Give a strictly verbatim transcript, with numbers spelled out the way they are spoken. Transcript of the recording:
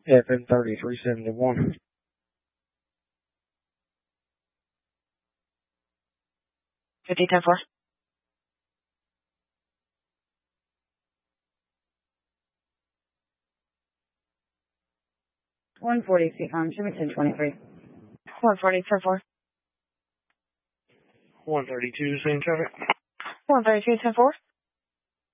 F N thirty-three seventy-one. fifty ten four. one forty, um, show me ten twenty-three. one forty ten four. one thirty-two, same traffic. one thirty two ten four.